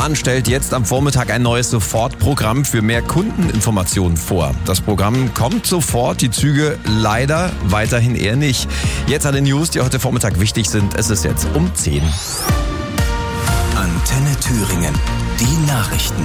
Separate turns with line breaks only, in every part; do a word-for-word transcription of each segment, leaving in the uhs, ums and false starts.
Bahn stellt jetzt am Vormittag ein neues Sofortprogramm für mehr Kundeninformationen vor. Das Programm kommt sofort, die Züge leider weiterhin eher nicht. Jetzt alle News, die heute Vormittag wichtig sind. Es ist jetzt um zehn.
Antenne Thüringen, die Nachrichten.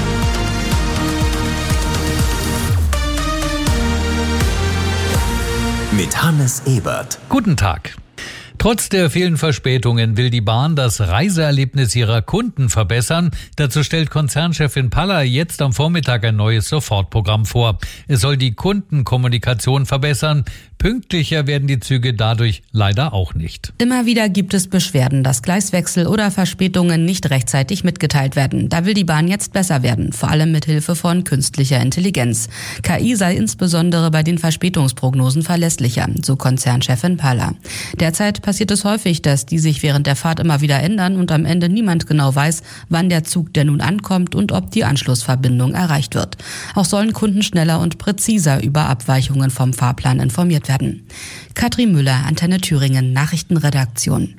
Mit Hannes Ebert.
Guten Tag. Trotz der vielen Verspätungen will die Bahn das Reiseerlebnis ihrer Kunden verbessern. Dazu stellt Konzernchefin Paller jetzt am Vormittag ein neues Sofortprogramm vor. Es soll die Kundenkommunikation verbessern. Pünktlicher werden die Züge dadurch leider auch nicht.
Immer wieder gibt es Beschwerden, dass Gleiswechsel oder Verspätungen nicht rechtzeitig mitgeteilt werden. Da will die Bahn jetzt besser werden, vor allem mit Hilfe von künstlicher Intelligenz. K I sei insbesondere bei den Verspätungsprognosen verlässlicher, so Konzernchefin Paller. Derzeit passiert es häufig, dass die sich während der Fahrt immer wieder ändern und am Ende niemand genau weiß, wann der Zug denn nun ankommt und ob die Anschlussverbindung erreicht wird. Auch sollen Kunden schneller und präziser über Abweichungen vom Fahrplan informiert werden. Katrin Müller, Antenne Thüringen, Nachrichtenredaktion.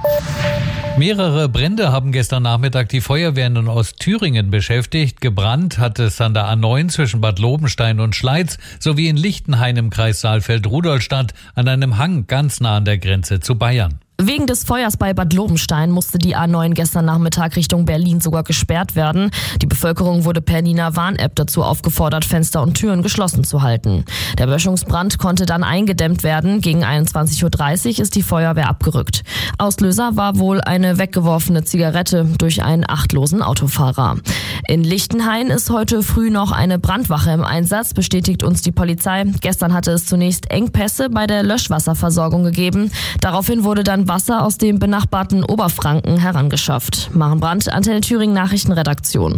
Mehrere Brände haben gestern Nachmittag die Feuerwehren in Ostthüringen beschäftigt. Gebrannt hat es an der A neun zwischen Bad Lobenstein und Schleiz sowie in Lichtenhain im Kreis Saalfeld-Rudolstadt an einem Hang ganz nah an der Grenze zu Bayern.
Wegen des Feuers bei Bad Lobenstein musste die A neun gestern Nachmittag Richtung Berlin sogar gesperrt werden. Die Bevölkerung wurde per Nina Warn-App dazu aufgefordert, Fenster und Türen geschlossen zu halten. Der Böschungsbrand konnte dann eingedämmt werden. Gegen einundzwanzig Uhr dreißig ist die Feuerwehr abgerückt. Auslöser war wohl eine weggeworfene Zigarette durch einen achtlosen Autofahrer. In Lichtenhain ist heute früh noch eine Brandwache im Einsatz, bestätigt uns die Polizei. Gestern hatte es zunächst Engpässe bei der Löschwasserversorgung gegeben. Daraufhin wurde dann Wasser aus dem benachbarten Oberfranken herangeschafft. Maren Brandt, Antenne Thüringen Nachrichtenredaktion.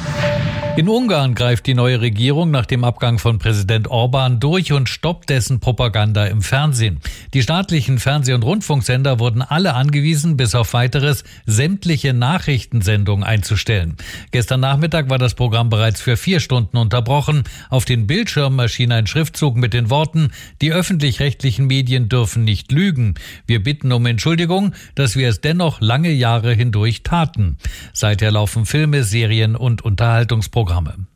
In Ungarn greift die neue Regierung nach dem Abgang von Präsident Orban durch und stoppt dessen Propaganda im Fernsehen. Die staatlichen Fernseh- und Rundfunksender wurden alle angewiesen, bis auf Weiteres sämtliche Nachrichtensendungen einzustellen. Gestern Nachmittag war das Programm bereits für vier Stunden unterbrochen. Auf den Bildschirmen erschien ein Schriftzug mit den Worten: Die öffentlich-rechtlichen Medien dürfen nicht lügen. Wir bitten um Entschuldigung, dass wir es dennoch lange Jahre hindurch taten. Seither laufen Filme, Serien und Unterhaltungsprogramme.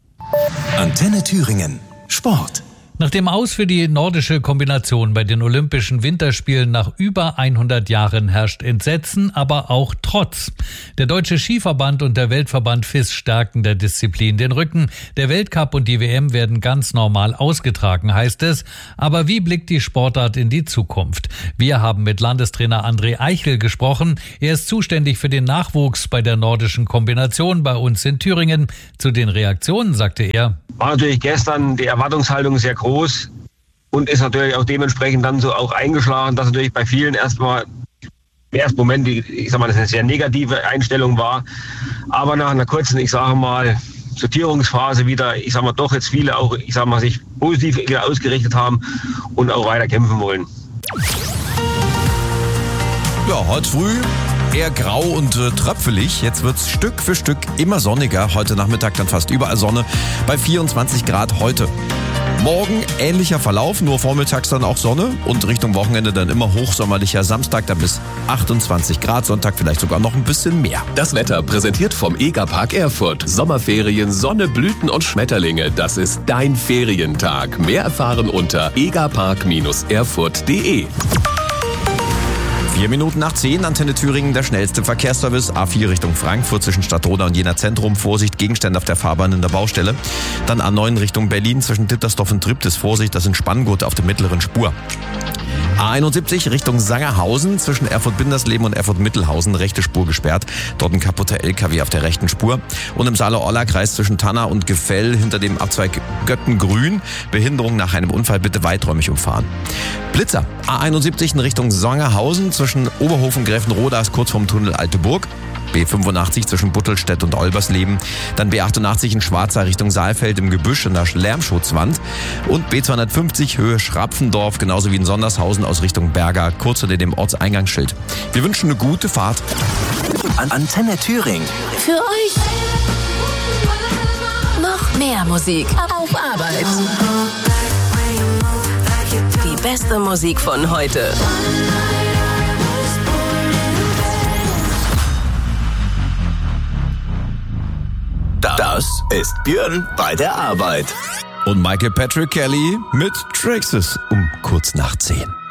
Antenne Thüringen. Sport.
Nach dem Aus für die nordische Kombination bei den Olympischen Winterspielen nach über hundert Jahren herrscht Entsetzen, aber auch Trotz. Der Deutsche Skiverband und der Weltverband F I S stärken der Disziplin den Rücken. Der Weltcup und die W M werden ganz normal ausgetragen, heißt es. Aber wie blickt die Sportart in die Zukunft? Wir haben mit Landestrainer André Eichel gesprochen. Er ist zuständig für den Nachwuchs bei der nordischen Kombination bei uns in Thüringen. Zu den Reaktionen sagte er:
War natürlich gestern die Erwartungshaltung sehr groß und ist natürlich auch dementsprechend dann so auch eingeschlagen, dass natürlich bei vielen erstmal im ersten Moment, die, ich sag mal, das eine sehr negative Einstellung war. Aber nach einer kurzen, ich sage mal, Sortierungsphase wieder, ich sag mal, doch jetzt viele auch, ich sag mal, sich positiv wieder ausgerichtet haben und auch weiter kämpfen wollen.
Ja, heute früh eher grau und äh, tröpfelig. Jetzt wird's Stück für Stück immer sonniger. Heute Nachmittag dann fast überall Sonne bei vierundzwanzig Grad heute. Morgen ähnlicher Verlauf, nur vormittags dann auch Sonne und Richtung Wochenende dann immer hochsommerlicher. Samstag dann bis achtundzwanzig Grad, Sonntag vielleicht sogar noch ein bisschen mehr.
Das Wetter präsentiert vom Egerpark Erfurt. Sommerferien, Sonne, Blüten und Schmetterlinge. Das ist dein Ferientag. Mehr erfahren unter egerpark erfurt punkt de.
Vier Minuten nach zehn, Antenne Thüringen, der schnellste Verkehrsservice. A vier Richtung Frankfurt zwischen Stadtroda und Jena Zentrum. Vorsicht, Gegenstände auf der Fahrbahn in der Baustelle. Dann A neun Richtung Berlin zwischen Dittersdorf und Triptis. Vorsicht, das sind Spanngurte auf der mittleren Spur. A einundsiebzig Richtung Sangerhausen zwischen Erfurt-Bindersleben und Erfurt-Mittelhausen. Rechte Spur gesperrt. Dort ein kaputter L K W auf der rechten Spur. Und im Saale-Orla-Kreis zwischen Tanna und Gefell hinter dem Abzweig Göttengrün. Behinderung nach einem Unfall bitte weiträumig umfahren. Blitzer. A einundsiebzig in Richtung Sangerhausen zwischen Oberhofen, Gräfenroda kurz vorm Tunnel Alte Burg. B fünfundachtzig zwischen Buttelstedt und Olbersleben. Dann B achtundachtzig in Schwarza Richtung Saalfeld im Gebüsch in der Lärmschutzwand. Und B zweihundertfünfzig Höhe Schrapfendorf, genauso wie in Sondershausen aus Richtung Berger, kurz unter dem Ortseingangsschild. Wir wünschen eine gute Fahrt.
An Antenne Thüringen.
Für euch noch mehr Musik auf Arbeit. Die beste Musik von heute.
Das ist Björn bei der Arbeit.
Und Michael Patrick Kelly mit Traxxas um kurz nach zehn.